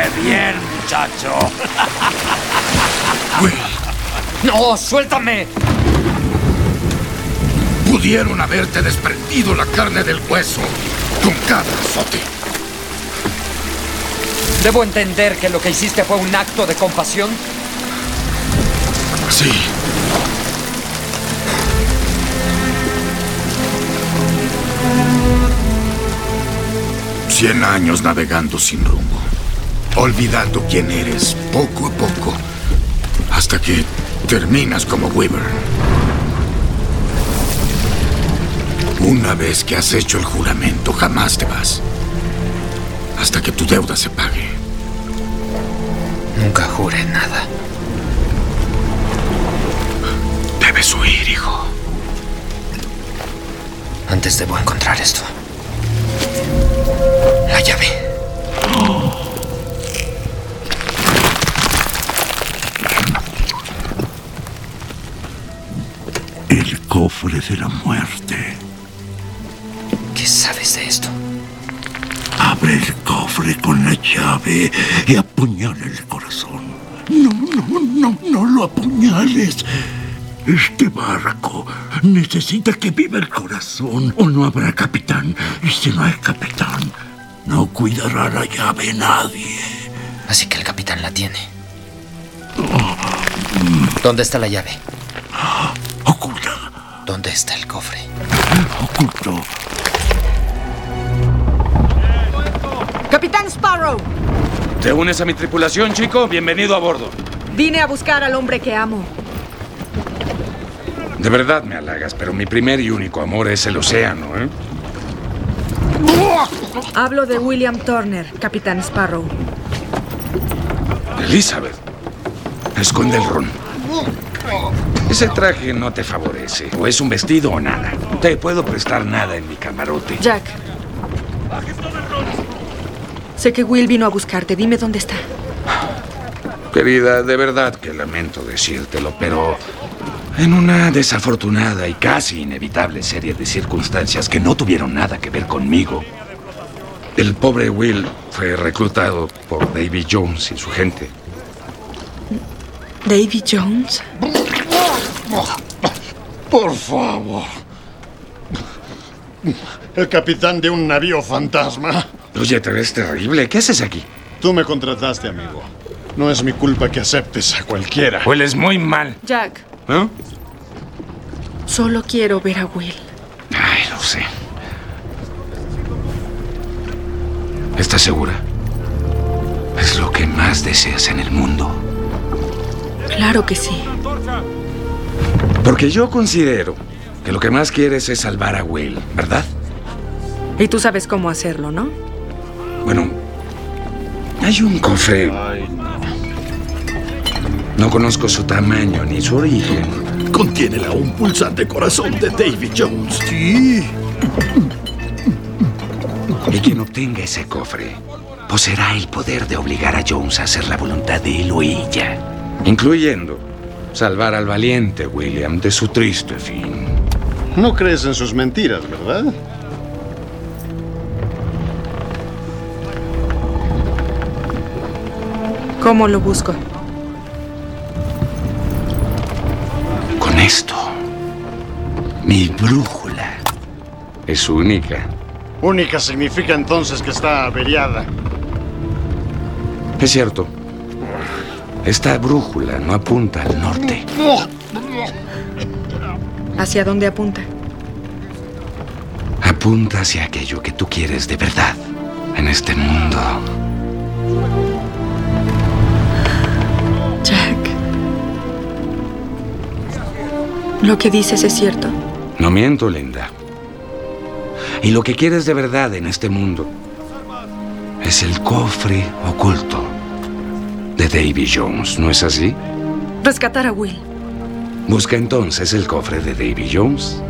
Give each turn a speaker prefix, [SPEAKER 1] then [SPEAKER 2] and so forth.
[SPEAKER 1] bien, muchacho.
[SPEAKER 2] Will,
[SPEAKER 3] ¡No, suéltame!
[SPEAKER 2] pudieron haberte desprendido la carne del hueso con cada azote.
[SPEAKER 3] ¿Debo entender que lo que hiciste fue un acto de compasión?
[SPEAKER 2] Sí. 100 años navegando sin rumbo, olvidando quién eres poco a poco, hasta que terminas como Weaver. Una vez que has hecho el juramento, jamás te vas, hasta que tu deuda se pague.
[SPEAKER 3] Nunca juré nada.
[SPEAKER 2] Debes huir, hijo.
[SPEAKER 3] Antes debo encontrar esto. La llave.
[SPEAKER 4] El cofre de la muerte.
[SPEAKER 3] ¿Qué sabes de esto?
[SPEAKER 4] Abre el cofre con la llave y apuñala el corazón. No lo apuñales. Este barco necesita que viva el corazón o no habrá capitán. Y si no hay capitán, no cuidará la llave nadie.
[SPEAKER 3] Así que el capitán la tiene. ¿Dónde está la llave?
[SPEAKER 4] Oculta.
[SPEAKER 3] ¿Dónde está el cofre?
[SPEAKER 4] Oculto.
[SPEAKER 5] ¡Capitán Sparrow!
[SPEAKER 1] ¿Te unes a mi tripulación, chico? Bienvenido a bordo.
[SPEAKER 5] Vine a buscar al hombre que amo.
[SPEAKER 1] De verdad me halagas, pero mi primer y único amor es el océano, ¿eh?
[SPEAKER 5] Hablo de William Turner, Capitán Sparrow.
[SPEAKER 1] Elizabeth, esconde el ron. Ese traje no te favorece. O es un vestido o nada. No te puedo prestar nada en mi camarote.
[SPEAKER 5] Jack. Sé que Will vino a buscarte. Dime dónde está.
[SPEAKER 1] Querida, de verdad que lamento decírtelo, pero en una desafortunada y casi inevitable serie de circunstancias que no tuvieron nada que ver conmigo, el pobre Will fue reclutado por Davy Jones y su gente.
[SPEAKER 5] ¿Davy Jones?
[SPEAKER 6] Por favor. El capitán de un navío fantasma.
[SPEAKER 1] Oye, te ves terrible. ¿Qué haces aquí?
[SPEAKER 6] Tú me contrataste, amigo. No es mi culpa que aceptes a cualquiera.
[SPEAKER 1] Hueles muy mal.
[SPEAKER 5] Jack,
[SPEAKER 1] ¿No?
[SPEAKER 5] solo quiero ver a Will.
[SPEAKER 1] Ay, lo sé. ¿Estás segura? Es lo que más deseas en el mundo.
[SPEAKER 5] Claro que sí.
[SPEAKER 1] Porque yo considero que lo que más quieres es salvar a Will, ¿verdad?
[SPEAKER 5] Y tú sabes cómo hacerlo, ¿no?
[SPEAKER 1] Bueno, hay un cofre. No conozco su tamaño ni su origen.
[SPEAKER 4] Contiene la un pulsante corazón de Davy Jones. Sí.
[SPEAKER 1] Y quien obtenga ese cofre poseerá el poder de obligar a Jones a hacer la voluntad de él o ella, incluyendo salvar al valiente William de su triste fin.
[SPEAKER 6] No crees en sus mentiras, ¿verdad?
[SPEAKER 5] ¿Cómo lo busco?
[SPEAKER 1] Con esto, mi brújula es única.
[SPEAKER 6] Única significa entonces que está averiada.
[SPEAKER 1] Es cierto. Esta brújula no apunta al norte.
[SPEAKER 5] ¿Hacia dónde apunta?
[SPEAKER 1] Apunta hacia aquello que tú quieres de verdad en este mundo.
[SPEAKER 5] Jack. ¿Lo que dices es cierto?
[SPEAKER 1] No miento, Linda. Y lo que quieres de verdad en este mundo es el cofre oculto de Davy Jones, ¿no es así?
[SPEAKER 5] Rescatar a Will.
[SPEAKER 1] Busca entonces el cofre de Davy Jones